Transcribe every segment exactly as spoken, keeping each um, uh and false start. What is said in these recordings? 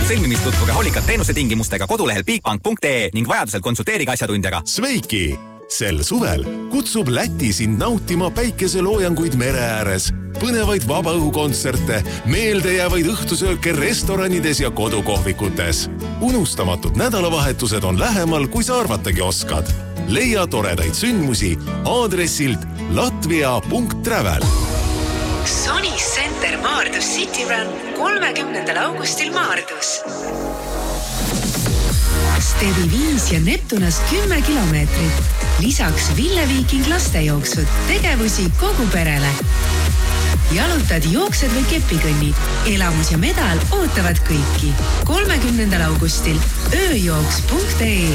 sõlmimist tutvuge Holikat teenuse tingimustega kodulehel bigbank punkt ee ning vajadusel konsulteerige asjatundjaga. Sveiki! Sel suvel kutsub Läti sind nautima päikeseloojanguid mere ääres, põnevaid vabaõhukontserte, meeldejäävaid õhtusööke restoranides ja kodukohvikutes. Unustamatud nädalavahetused on lähemal, kui sa arvatagi oskad. Leia toredaid sündmusi aadressilt latvia punkt travel. Sony Center Maardus City Run kolmekümnendal augustil Maardus. Stevi viis ja Neptunast kümme kilomeetrit. Lisaks Ville Viiking lastejooksud, tegevusi kogu perele. Jalutad, jooksed või kepikõnnid. Elamus ja medal ootavad kõiki. kolmekümnendal augustil ööjooks punkt ee.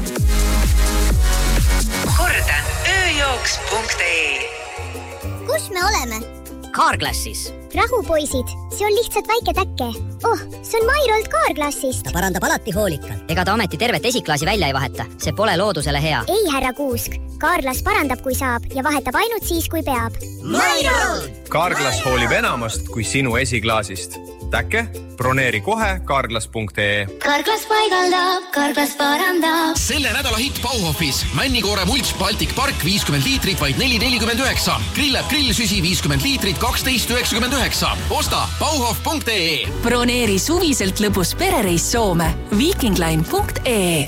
Kordan, ööjooks punkt ee. Kus me oleme? Carglassis. Rahu, poisid. See on lihtsalt väike täkke. Oh, see on Mairolt Carglassist. Ta parandab alati hoolikalt. Ega ta ometi tervet esiklaasi välja ei vaheta. See pole loodusele hea. Ei, härra Kuusk. Carglass parandab, kui saab ja vahetab ainult siis, kui peab. Mairolt! Carglass hoolib enamast kui sinu esiklaasist. Täkke? Broneeri kohe Carglass punkt ee. Carglass paigaldab, Carglass parandab. Selle nädala hitt Bauhofis. Männikoore mults Baltic Park viiskümmend liitrit vaid neli nelikümmend üheksa. Grillab grillsüsi viiskümmend liitrit kaksteist üheksakümmend üheksa. Osta bauhof punkt ee. Broneeri suviselt lõbus perereis Soome. Vikingline punkt ee.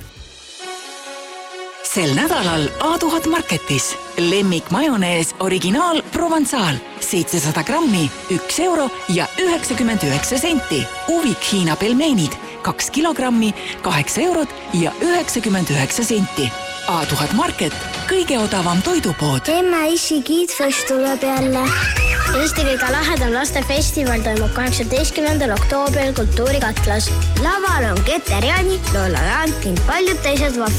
Sel nädalal A tuhat Marketis. Lemmik majonees originaal Provençal. seitsesada grammi, üks euro ja üheksakümmend üheksa senti. Uvik Hiina pelmeenid, kaks kilogrammi, kaheksa eurot ja üheksakümmend üheksa senti. A tuhat Market, kõige odavam toidupood. Emme Issi Kiidfest tuleb jälle. Eesti kõige lahedam lastefestival toimub kaheksateistkümnendal oktoobril Kultuurikatlas. Laval on Keter Jani, Lola Jant ning paljud teised